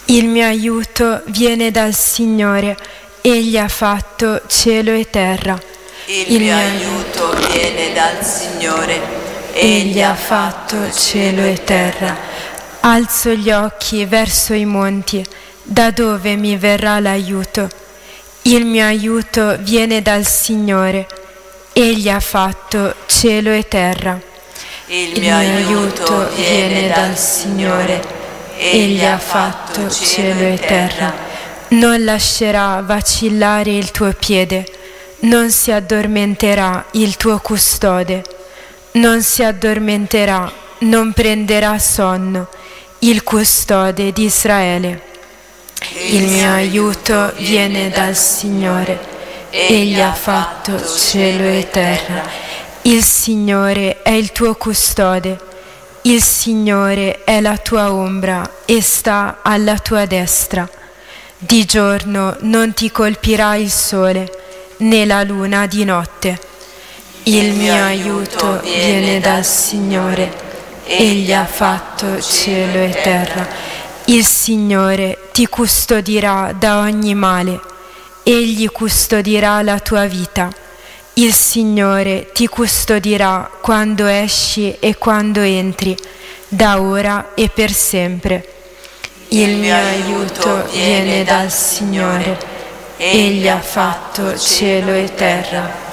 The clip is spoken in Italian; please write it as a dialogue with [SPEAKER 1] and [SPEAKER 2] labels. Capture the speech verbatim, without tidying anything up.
[SPEAKER 1] Il mio aiuto viene dal Signore, Egli ha fatto cielo e terra.
[SPEAKER 2] Il, Il mio aiuto viene dal Signore, Egli ha fatto cielo e terra.
[SPEAKER 1] Alzo gli occhi verso i monti, da dove mi verrà l'aiuto? Il mio aiuto viene dal Signore, Egli ha fatto cielo e terra.
[SPEAKER 2] Il mio aiuto viene dal Signore, Egli ha fatto cielo e terra.
[SPEAKER 1] Non lascerà vacillare il tuo piede, non si addormenterà il tuo custode, non si addormenterà, non prenderà sonno il custode di Israele. Il mio aiuto viene dal Signore, Egli ha fatto cielo e terra. Il Signore è il tuo custode, il Signore è la tua ombra e sta alla tua destra. Di giorno non ti colpirà il sole, né la luna di notte. Il mio aiuto viene dal Signore, Egli ha fatto cielo e terra. Il Signore ti custodirà da ogni male, Egli custodirà la tua vita. Il Signore ti custodirà quando esci e quando entri, da ora e per sempre. Il mio aiuto viene dal Signore, Egli ha fatto cielo e terra.